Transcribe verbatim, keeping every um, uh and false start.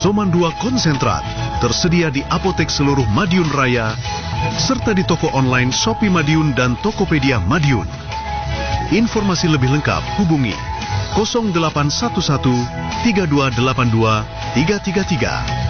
Soman dua konsentrat tersedia di apotek seluruh Madiun Raya serta di toko online Shopee Madiun dan Tokopedia Madiun. Informasi lebih lengkap hubungi nol delapan satu satu tiga dua delapan dua tiga tiga tiga.